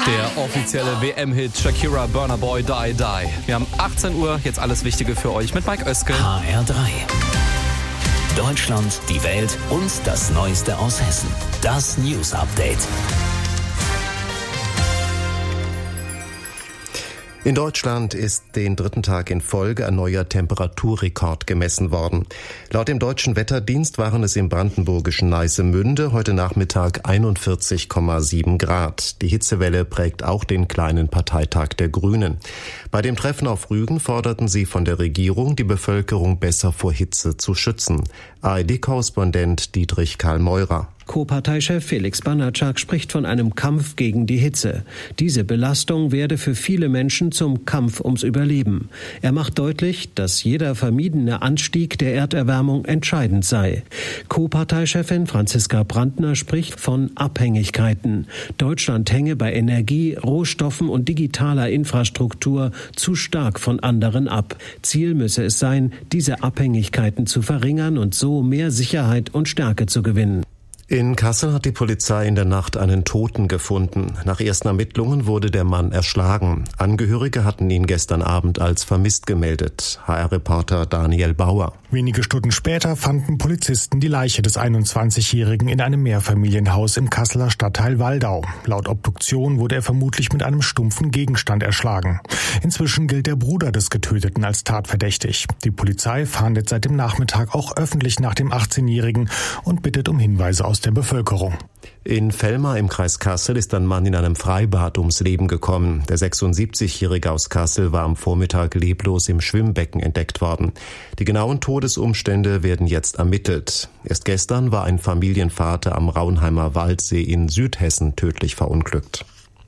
Der offizielle WM-Hit Shakira Burna Boy Die Die. Wir haben 18 Uhr, jetzt alles Wichtige für euch mit Mike Oeske. HR3. Deutschland, die Welt und das Neueste aus Hessen. Das News Update. In Deutschland ist den dritten Tag in Folge ein neuer Temperaturrekord gemessen worden. Laut dem Deutschen Wetterdienst waren es im brandenburgischen Neissemünde heute Nachmittag 41,7 Grad. Die Hitzewelle prägt auch den kleinen Parteitag der Grünen. Bei dem Treffen auf Rügen forderten sie von der Regierung, die Bevölkerung besser vor Hitze zu schützen. ARD-Korrespondent Dietrich Karl Meurer. Co-Parteichef Felix Banatschak spricht von einem Kampf gegen die Hitze. Diese Belastung werde für viele Menschen zum Kampf ums Überleben. Er macht deutlich, dass jeder vermiedene Anstieg der Erderwärmung entscheidend sei. Co-Parteichefin Franziska Brandner spricht von Abhängigkeiten. Deutschland hänge bei Energie, Rohstoffen und digitaler Infrastruktur zu stark von anderen ab. Ziel müsse es sein, diese Abhängigkeiten zu verringern und so mehr Sicherheit und Stärke zu gewinnen. In Kassel hat die Polizei in der Nacht einen Toten gefunden. Nach ersten Ermittlungen wurde der Mann erschlagen. Angehörige hatten ihn gestern Abend als vermisst gemeldet. HR-Reporter Daniel Bauer. Wenige Stunden später fanden Polizisten die Leiche des 21-Jährigen in einem Mehrfamilienhaus im Kasseler Stadtteil Waldau. Laut Obduktion wurde er vermutlich mit einem stumpfen Gegenstand erschlagen. Inzwischen gilt der Bruder des Getöteten als tatverdächtig. Die Polizei fahndet seit dem Nachmittag auch öffentlich nach dem 18-Jährigen und bittet um Hinweise aus der Bevölkerung. In Vellmar im Kreis Kassel ist ein Mann in einem Freibad ums Leben gekommen. Der 76-Jährige aus Kassel war am Vormittag leblos im Schwimmbecken entdeckt worden. Die genauen Todesumstände werden jetzt ermittelt. Erst gestern war ein Familienvater am Raunheimer Waldsee in Südhessen tödlich verunglückt.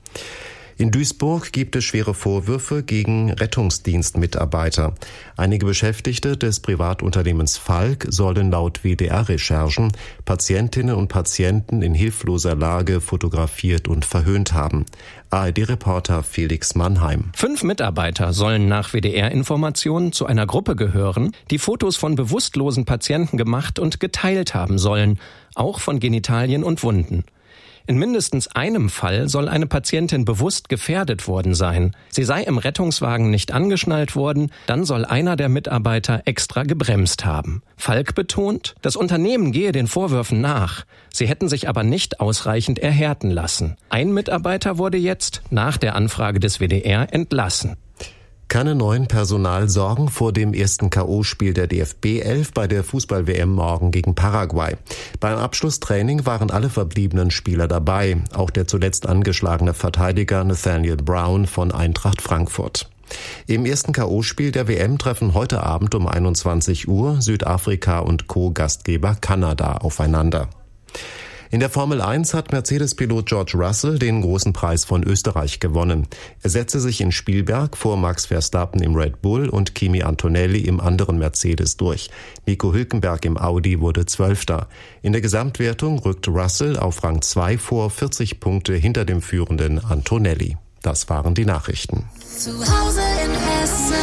In Duisburg gibt es schwere Vorwürfe gegen Rettungsdienstmitarbeiter. Einige Beschäftigte des Privatunternehmens Falk sollen laut WDR-Recherchen Patientinnen und Patienten in hilfloser Lage fotografiert und verhöhnt haben. ARD-Reporter Felix Mannheim. 5 Mitarbeiter sollen nach WDR-Informationen zu einer Gruppe gehören, die Fotos von bewusstlosen Patienten gemacht und geteilt haben sollen, auch von Genitalien und Wunden. In mindestens einem Fall soll eine Patientin bewusst gefährdet worden sein. Sie sei im Rettungswagen nicht angeschnallt worden, dann soll einer der Mitarbeiter extra gebremst haben. Falk betont, das Unternehmen gehe den Vorwürfen nach. Sie hätten sich aber nicht ausreichend erhärten lassen. Ein Mitarbeiter wurde jetzt, nach der Anfrage des WDR, entlassen. Keine neuen Personalsorgen vor dem ersten K.O.-Spiel der DFB-11 bei der Fußball-WM morgen gegen Paraguay. Beim Abschlusstraining waren alle verbliebenen Spieler dabei, auch der zuletzt angeschlagene Verteidiger Nathaniel Brown von Eintracht Frankfurt. Im ersten K.O.-Spiel der WM treffen heute Abend um 21 Uhr Südafrika und Co-Gastgeber Kanada aufeinander. In der Formel 1 hat Mercedes-Pilot George Russell den großen Preis von Österreich gewonnen. Er setzte sich in Spielberg vor Max Verstappen im Red Bull und Kimi Antonelli im anderen Mercedes durch. Nico Hülkenberg im Audi wurde 12. In der Gesamtwertung rückt Russell auf Rang 2 vor, 40 Punkte hinter dem führenden Antonelli. Das waren die Nachrichten. Zu Hause in Hessen.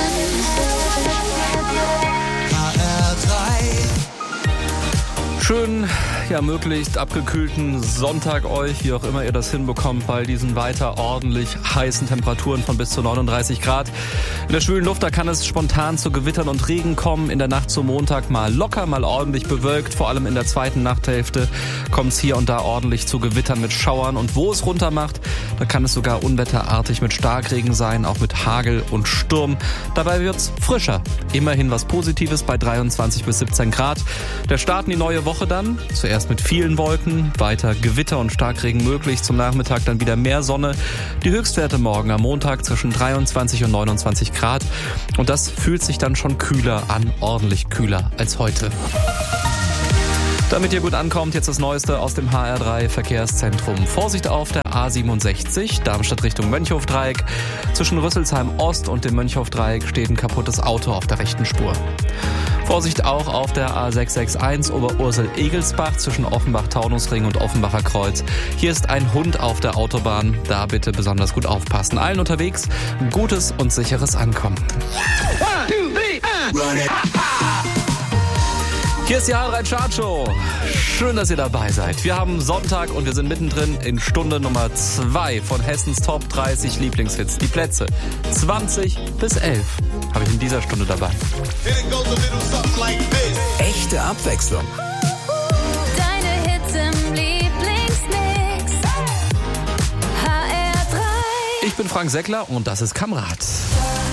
Schön, ja, möglichst abgekühlten Sonntag euch, wie auch immer ihr das hinbekommt, bei diesen weiter ordentlich heißen Temperaturen von bis zu 39 Grad. In der schwülen Luft, da kann es spontan zu Gewittern und Regen kommen. In der Nacht zum Montag mal locker, mal ordentlich bewölkt. Vor allem in der zweiten Nachthälfte kommt es hier und da ordentlich zu Gewittern mit Schauern. Und wo es runter macht, da kann es sogar unwetterartig mit Starkregen sein, auch mit Hagel und Sturm. Dabei wird's frischer. Immerhin was Positives bei 23 bis 17 Grad. Der Start in die neue Woche dann, zuerst mit vielen Wolken, weiter Gewitter und Starkregen möglich, zum Nachmittag dann wieder mehr Sonne. Die Höchstwerte morgen am Montag zwischen 23 und 29 Grad und das fühlt sich dann schon kühler an, ordentlich kühler als heute. Damit ihr gut ankommt, jetzt das Neueste aus dem HR3 Verkehrszentrum. Vorsicht auf der A67, Darmstadt Richtung Mönchhofdreieck. Zwischen Rüsselsheim Ost und dem Mönchhofdreieck steht ein kaputtes Auto auf der rechten Spur. Vorsicht auch auf der A661 Oberursel-Egelsbach zwischen Offenbach-Taunusring und Offenbacher Kreuz. Hier ist ein Hund auf der Autobahn, da bitte besonders gut aufpassen. Allen unterwegs ein gutes und sicheres Ankommen. Hier ist die Hard-Rhein-Chart-Show. Schön, dass ihr dabei seid. Wir haben Sonntag und wir sind mittendrin in Stunde Nummer 2 von Hessens Top 30 Lieblingshits. Die Plätze 20 bis 11 habe ich in dieser Stunde dabei. Echte Abwechslung. Deine Hits im Lieblingsmix. HR3. Ich bin Frank Seckler und das ist Kamrat.